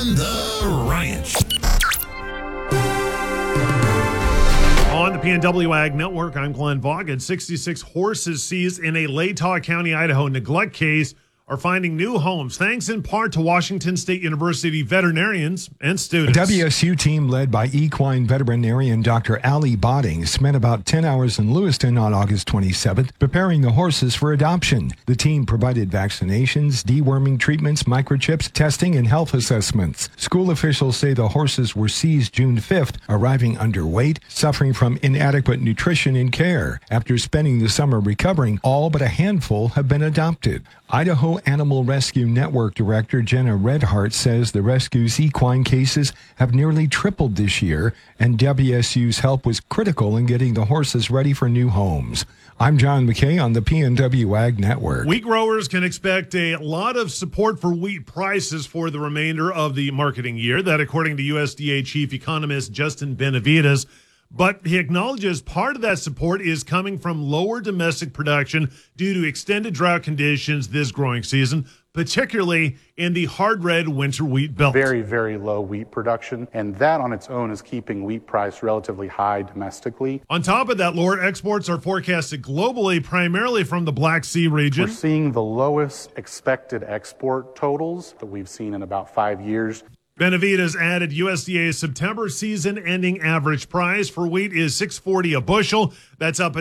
on the ranch. On the PNW Ag Network, I'm Glenn Vaughan. 66 horses seized in a Latah County, Idaho neglect case are finding new homes, thanks in part to Washington State University veterinarians and students. A WSU team led by equine veterinarian Dr. Allie Bodding spent about 10 hours in Lewiston on August 27th preparing the horses for adoption. The team provided vaccinations, deworming treatments, microchips, testing, and health assessments. School officials say the horses were seized June 5th, arriving underweight, suffering from inadequate nutrition and care. After spending the summer recovering, all but a handful have been adopted. Idaho Animal Rescue Network Director Jenna Redhart says the rescue's equine cases have nearly tripled this year, and WSU's help was critical in getting the horses ready for new homes. I'm John McKay on the PNW Ag Network. Wheat growers can expect a lot of support for wheat prices for the remainder of the marketing year. That, according to USDA Chief Economist Justin Benavides. But he acknowledges part of that support is coming from lower domestic production due to extended drought conditions this growing season, particularly in the hard red winter wheat belt. Very, very low wheat production, and that on its own is keeping wheat price relatively high domestically. On top of that, lower exports are forecasted globally, primarily from the Black Sea region. We're seeing the lowest expected export totals that we've seen in about 5 years. Benavides added USDA's September season-ending average price for wheat is $6.40 a bushel. That's up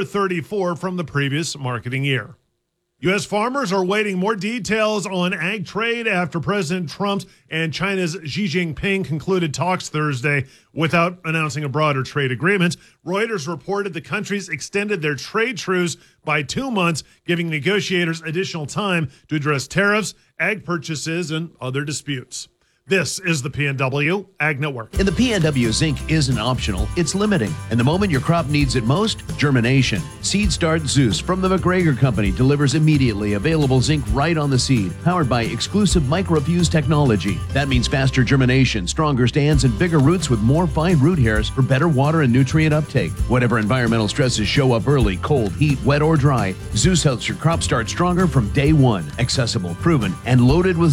$1.34 from the previous marketing year. U.S. farmers are waiting more details on ag trade after President Trump's and China's Xi Jinping concluded talks Thursday without announcing a broader trade agreement. Reuters reported the countries extended their trade truce by 2 months, giving negotiators additional time to address tariffs, ag purchases, and other disputes. This is the PNW Ag Network. In the PNW, zinc isn't optional, it's limiting. And the moment your crop needs it most, germination. Seed Start Zeus from the McGregor Company delivers immediately available zinc right on the seed, powered by exclusive microfuse technology. That means faster germination, stronger stands, and bigger roots with more fine root hairs for better water and nutrient uptake. Whatever environmental stresses show up early, cold, heat, wet, or dry, Zeus helps your crop start stronger from day one. Accessible, proven, and loaded with